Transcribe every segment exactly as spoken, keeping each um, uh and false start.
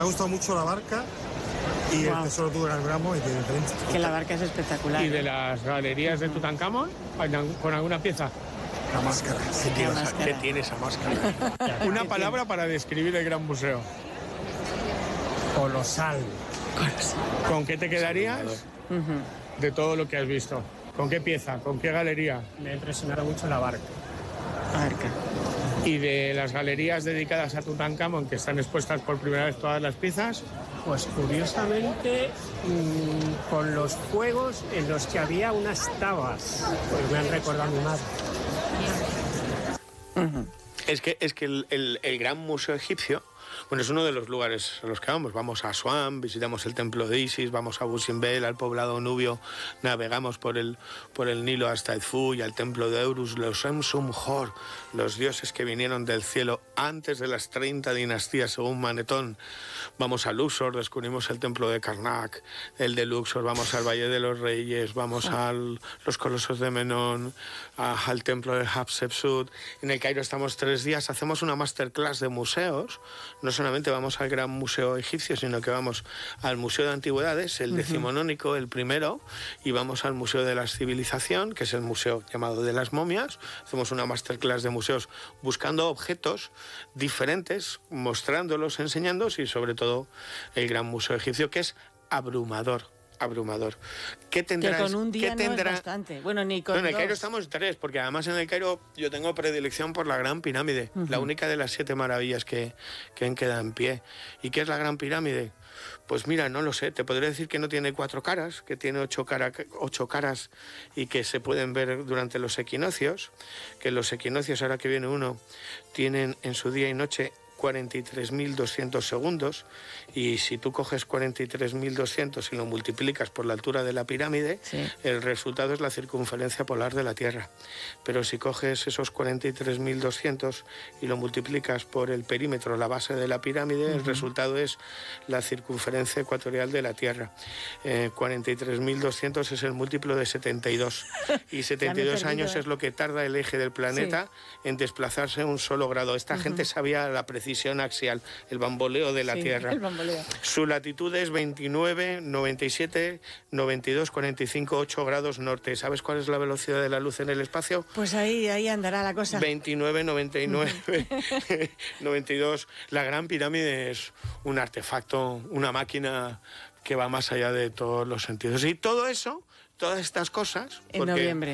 Me ha gustado mucho la barca y wow. El tesoro de Tutankamón, evidentemente. Que la barca es espectacular. ¿Y de las galerías de Tutankamón? ¿Con alguna pieza? La máscara. ¿Qué tiene, máscara? ¿Qué tiene esa máscara? Una palabra para describir el Gran Museo. Colosal. Colosal. ¿Con qué te quedarías uh-huh. de todo lo que has visto? ¿Con qué pieza? ¿Con qué galería? Me ha impresionado mucho la barca. Barca. ¿Y de las galerías dedicadas a Tutankamón, que están expuestas por primera vez todas las piezas? Pues curiosamente, mmm, con los juegos en los que había unas tabas, pues me han recordado a mi madre. Uh-huh. Es que, es que el, el, el Gran Museo Egipcio, bueno, es uno de los lugares a los que vamos. Vamos a Asuán, visitamos el templo de Isis, vamos a Busimbel, al poblado nubio, navegamos por el, por el Nilo hasta Edfu y al templo de Eurus, los Emsumhor, los dioses que vinieron del cielo antes de las treinta dinastías según Manetón. Vamos a Luxor, descubrimos el templo de Karnak, el de Luxor, vamos al Valle de los Reyes, vamos a ah. los colosos de Menón, a, al templo de Hatshepsut. En el Cairo estamos tres días, hacemos una masterclass de museos. No solamente vamos al Gran Museo Egipcio, sino que vamos al Museo de Antigüedades, el decimonónico, el primero, y vamos al Museo de la Civilización, que es el museo llamado de las momias. Hacemos una masterclass de museos buscando objetos diferentes, mostrándolos, enseñándolos, y sobre todo el Gran Museo Egipcio, que es abrumador. abrumador. ¿Qué tendrá? Que con un día ¿qué tendrá? No es bastante. Bueno, ni con no, en el dos. Cairo estamos tres, porque además en el Cairo yo tengo predilección por la Gran Pirámide, uh-huh. la única de las siete maravillas que, que han quedado en pie. ¿Y qué es la Gran Pirámide? Pues mira, no lo sé, te podría decir que no tiene cuatro caras, que tiene ocho, cara, ocho caras y que se pueden ver durante los equinoccios, que los equinoccios, ahora que viene uno, tienen en su día y noche cuarenta y tres mil doscientos segundos, y si tú coges cuarenta y tres mil doscientos y lo multiplicas por la altura de la pirámide, sí. el resultado es la circunferencia polar de la Tierra. Pero si coges esos cuarenta y tres mil doscientos y lo multiplicas por el perímetro, la base de la pirámide, uh-huh. el resultado es la circunferencia ecuatorial de la Tierra. Eh, cuarenta y tres mil doscientos es el múltiplo de setenta y dos, y setenta y dos años ¿eh? es lo que tarda el eje del planeta sí. en desplazarse un solo grado. Esta uh-huh. gente sabía la precisión axial, el bamboleo de la sí, Tierra. El bamboleo. Su latitud es veintinueve, noventa y siete, noventa y dos, cuarenta y cinco, ocho grados norte. ¿Sabes cuál es la velocidad de la luz en el espacio? Pues ahí, ahí andará la cosa. veintinueve, noventa y nueve, noventa y dos. La Gran Pirámide es un artefacto, una máquina que va más allá de todos los sentidos. Y todo eso, todas estas cosas... En noviembre.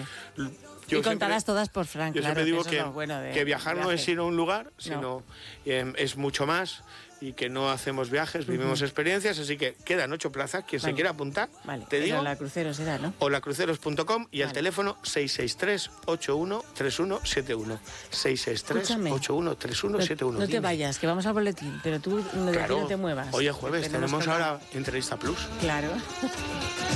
Yo y contarás siempre, todas por Frank, yo claro, siempre digo que, que, es lo bueno de, que viajar no es ir a un lugar, sino no. eh, es mucho más, y que no hacemos viajes, vivimos uh-huh. experiencias, así que quedan ocho plazas, quien vale. se quiera apuntar, vale. te digo. La Cruceros será, ¿no? O lacruceros punto com y vale. el teléfono seis seis tres, ocho uno tres uno siete uno. seis seis tres, ocho uno tres uno siete uno. No, no te vayas, que vamos al boletín, pero tú no, claro. no te muevas. Hoy es jueves, tenemos, tenemos ahora Entrevista Plus. Claro.